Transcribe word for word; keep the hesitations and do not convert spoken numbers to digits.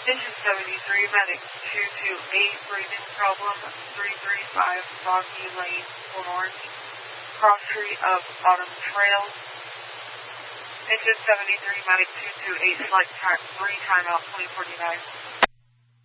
Engine seventy-three, medic two two eight, breathing problem, three three five, Boggy Lane, Orange, cross street of Autumn Trail. Engine seventy-three, medic two two eight, flight track three, timeout twenty forty-nine.